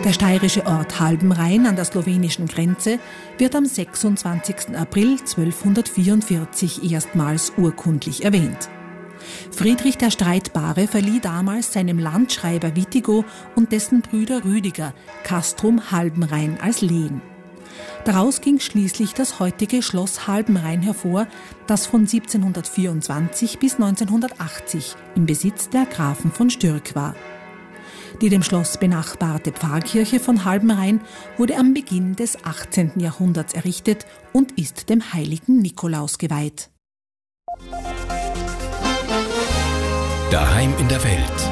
Der steirische Ort Halbenrhein an der slowenischen Grenze wird am 26. April 1244 erstmals urkundlich erwähnt. Friedrich der Streitbare verlieh damals seinem Landschreiber Wittigo und dessen Brüder Rüdiger Castrum Halbenrhein als Lehen. Daraus ging schließlich das heutige Schloss Halbenrhein hervor, das von 1724 bis 1980 im Besitz der Grafen von Stürk war. Die dem Schloss benachbarte Pfarrkirche von Halbenrhein wurde am Beginn des 18. Jahrhunderts errichtet und ist dem heiligen Nikolaus geweiht. Daheim in der Welt.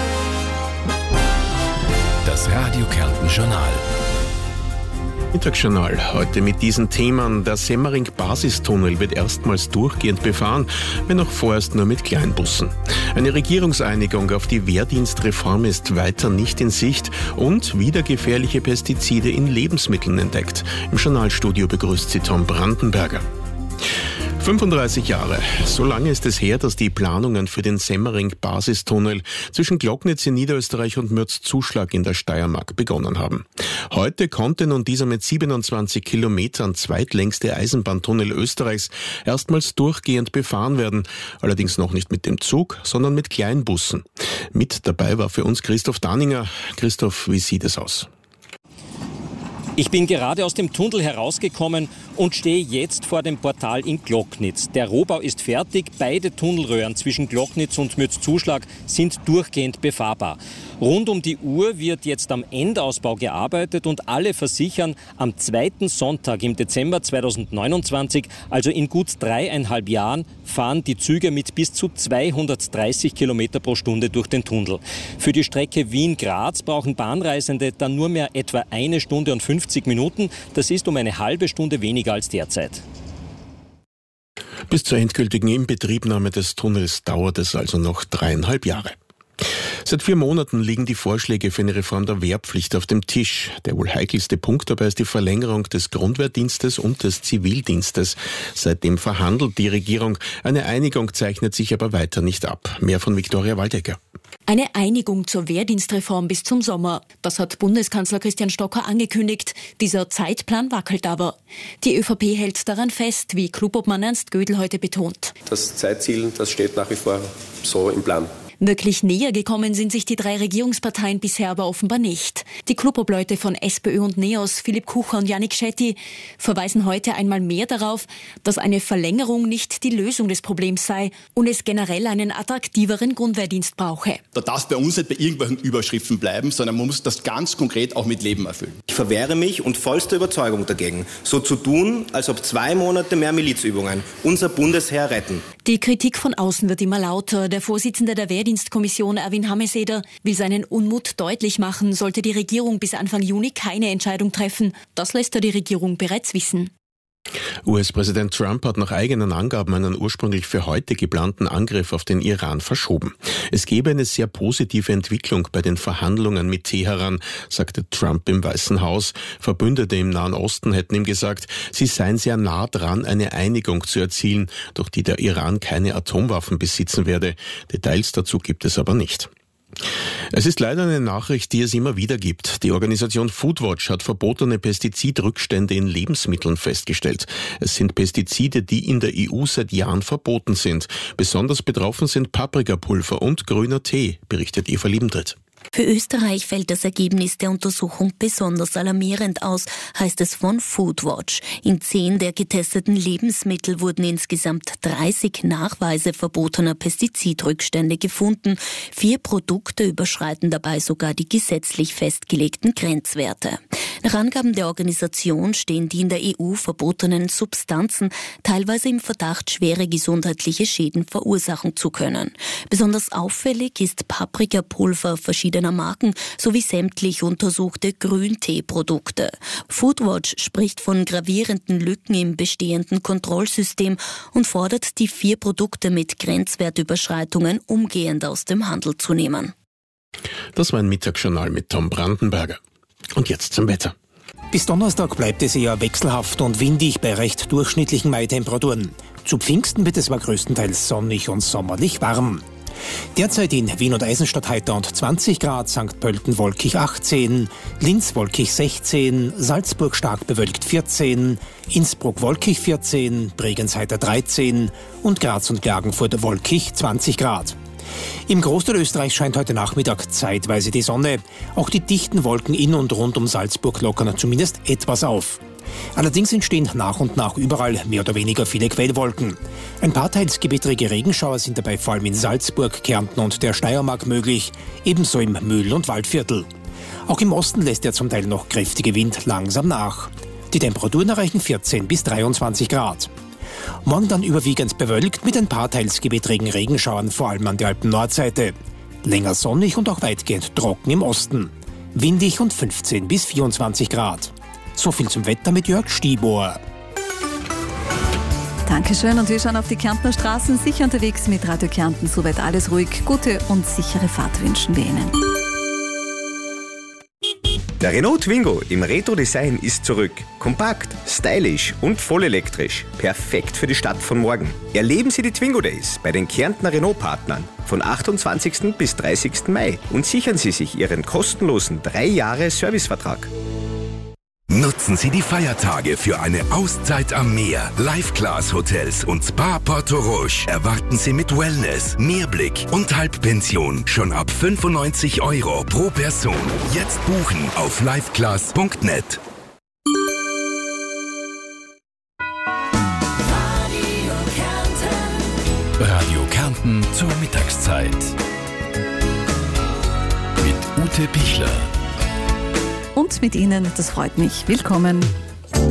Das Radio Kärnten Journal. Mittagsjournal heute mit diesen Themen. Der Semmering-Basistunnel wird erstmals durchgehend befahren, wenn auch vorerst nur mit Kleinbussen. Eine Regierungseinigung auf die Wehrdienstreform ist weiter nicht in Sicht und wieder gefährliche Pestizide in Lebensmitteln entdeckt. Im Journalstudio begrüßt sie Tom Brandenberger. 35 Jahre. So lange ist es her, dass die Planungen für den Semmering-Basistunnel zwischen Glocknitz in Niederösterreich und Mürzzuschlag in der Steiermark begonnen haben. Heute konnte nun dieser mit 27 Kilometern zweitlängste Eisenbahntunnel Österreichs erstmals durchgehend befahren werden. Allerdings noch nicht mit dem Zug, sondern mit Kleinbussen. Mit dabei war für uns Christoph Danninger. Christoph, wie sieht es aus? Ich bin gerade aus dem Tunnel herausgekommen und stehe jetzt vor dem Portal in Glocknitz. Der Rohbau ist fertig. Beide Tunnelröhren zwischen Glocknitz und Mürzzuschlag sind durchgehend befahrbar. Rund um die Uhr wird jetzt am Endausbau gearbeitet und alle versichern, am zweiten Sonntag im Dezember 2029, also in gut 3,5 Jahren, fahren die Züge mit bis zu 230 Kilometer pro Stunde durch den Tunnel. Für die Strecke Wien-Graz brauchen Bahnreisende dann nur mehr etwa 1 Stunde und 50 Minuten. Das ist um eine halbe Stunde weniger als derzeit. Bis zur endgültigen Inbetriebnahme des Tunnels dauert es also noch 3,5 Jahre. Seit 4 Monaten liegen die Vorschläge für eine Reform der Wehrpflicht auf dem Tisch. Der wohl heikelste Punkt dabei ist die Verlängerung des Grundwehrdienstes und des Zivildienstes. Seitdem verhandelt die Regierung. Eine Einigung zeichnet sich aber weiter nicht ab. Mehr von Viktoria Waldecker. Eine Einigung zur Wehrdienstreform bis zum Sommer. Das hat Bundeskanzler Christian Stocker angekündigt. Dieser Zeitplan wackelt aber. Die ÖVP hält daran fest, wie Klubobmann Ernst Gödel heute betont. Das Zeitziel, das steht nach wie vor so im Plan. Wirklich näher gekommen sind sich die 3 Regierungsparteien bisher aber offenbar nicht. Die Klubobleute von SPÖ und NEOS, Philipp Kucher und Jannik Shetty, verweisen heute einmal mehr darauf, dass eine Verlängerung nicht die Lösung des Problems sei und es generell einen attraktiveren Grundwehrdienst brauche. Da darf es bei uns nicht bei irgendwelchen Überschriften bleiben, sondern man muss das ganz konkret auch mit Leben erfüllen. Ich verwehre mich und vollster Überzeugung dagegen, so zu tun, als ob 2 Monate mehr Milizübungen unser Bundesheer retten. Die Kritik von außen wird immer lauter. Der Vorsitzende der Wehrdienstkommission, Erwin Hameseder, will seinen Unmut deutlich machen, sollte die Regierung bis Anfang Juni keine Entscheidung treffen. Das lässt er die Regierung bereits wissen. US-Präsident Trump hat nach eigenen Angaben einen ursprünglich für heute geplanten Angriff auf den Iran verschoben. Es gebe eine sehr positive Entwicklung bei den Verhandlungen mit Teheran, sagte Trump im Weißen Haus. Verbündete im Nahen Osten hätten ihm gesagt, sie seien sehr nah dran, eine Einigung zu erzielen, durch die der Iran keine Atomwaffen besitzen werde. Details dazu gibt es aber nicht. Es ist leider eine Nachricht, die es immer wieder gibt. Die Organisation Foodwatch hat verbotene Pestizidrückstände in Lebensmitteln festgestellt. Es sind Pestizide, die in der EU seit Jahren verboten sind. Besonders betroffen sind Paprikapulver und grüner Tee, berichtet Eva Liebentritt. Für Österreich fällt das Ergebnis der Untersuchung besonders alarmierend aus, heißt es von Foodwatch. In 10 der getesteten Lebensmittel wurden insgesamt 30 Nachweise verbotener Pestizidrückstände gefunden. 4 Produkte überschreiten dabei sogar die gesetzlich festgelegten Grenzwerte. Nach Angaben der Organisation stehen die in der EU verbotenen Substanzen teilweise im Verdacht, schwere gesundheitliche Schäden verursachen zu können. Besonders auffällig ist Paprikapulver verschiedener Marken sowie sämtlich untersuchte Grünteeprodukte. Foodwatch spricht von gravierenden Lücken im bestehenden Kontrollsystem und fordert, die 4 Produkte mit Grenzwertüberschreitungen umgehend aus dem Handel zu nehmen. Das war ein Mittagsjournal mit Tom Brandenberger. Und jetzt zum Wetter. Bis Donnerstag bleibt es eher wechselhaft und windig bei recht durchschnittlichen Maitemperaturen. Zu Pfingsten wird es aber größtenteils sonnig und sommerlich warm. Derzeit in Wien und Eisenstadt heiter und 20 Grad, St. Pölten wolkig 18, Linz wolkig 16, Salzburg stark bewölkt 14, Innsbruck wolkig 14, Bregenz heiter 13 und Graz und Klagenfurt wolkig 20 Grad. Im Großteil Österreichs scheint heute Nachmittag zeitweise die Sonne. Auch die dichten Wolken in und rund um Salzburg lockern zumindest etwas auf. Allerdings entstehen nach und nach überall mehr oder weniger viele Quellwolken. Ein paar teils gewittrige Regenschauer sind dabei vor allem in Salzburg, Kärnten und der Steiermark möglich, ebenso im Mühl- und Waldviertel. Auch im Osten lässt der zum Teil noch kräftige Wind langsam nach. Die Temperaturen erreichen 14 bis 23 Grad. Morgen dann überwiegend bewölkt mit ein paar teils gewittrigen Regenschauern, vor allem an der Alpen-Nordseite. Länger sonnig und auch weitgehend trocken im Osten. Windig und 15 bis 24 Grad. So viel zum Wetter mit Jörg Stiebohr. Dankeschön, und wir schauen auf die Kärntner Straßen. Sicher unterwegs mit Radio Kärnten. Soweit alles ruhig. Gute und sichere Fahrt wünschen wir Ihnen. Der Renault Twingo im Retro-Design ist zurück. Kompakt, stylisch und vollelektrisch. Perfekt für die Stadt von morgen. Erleben Sie die Twingo Days bei den Kärntner Renault-Partnern von 28. bis 30. Mai und sichern Sie sich Ihren kostenlosen 3 Jahre Servicevertrag. Nutzen Sie die Feiertage für eine Auszeit am Meer. Life-Class-Hotels und Spa Porto Roche erwarten Sie mit Wellness, Meerblick und Halbpension schon ab 95 € pro Person. Jetzt buchen auf lifeclass.net. Radio Kärnten zur Mittagszeit. Mit Ute Pichler. Und mit Ihnen, das freut mich. Willkommen.